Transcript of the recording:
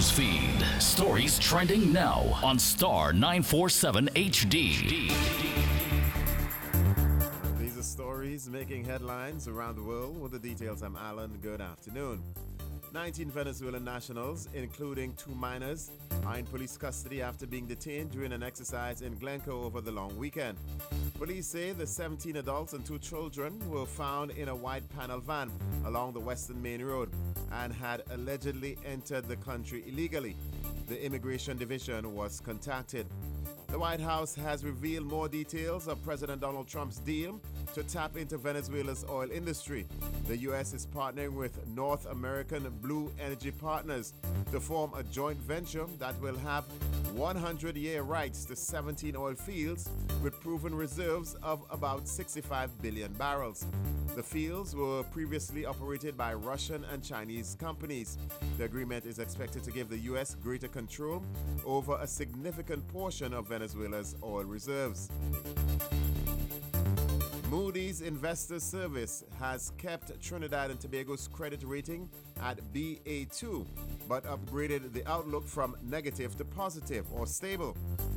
news feed. Stories trending now on Star 947 HD. These are stories making headlines around the world. With the details, I'm Alan. Good afternoon. 19 Venezuelan nationals, including 2 minors, are in police custody after being detained during an exercise in Glencoe over the long weekend. Police say the 17 adults and 2 children were found in a white panel van along the Western Main Road and had allegedly entered the country illegally. The Immigration Division was contacted. The White House has revealed more details of President Donald Trump's deal to tap into Venezuela's oil industry. The U.S. is partnering with North American Blue Energy Partners to form a joint venture that will have 100-year rights to 17 oil fields with proven reserves of about 65 billion barrels. The fields were previously operated by Russian and Chinese companies. The agreement is expected to give the U.S. greater control over a significant portion of Venezuela's oil reserves. Moody's Investors Service has kept Trinidad and Tobago's credit rating at Ba2, but upgraded the outlook from negative to positive or stable.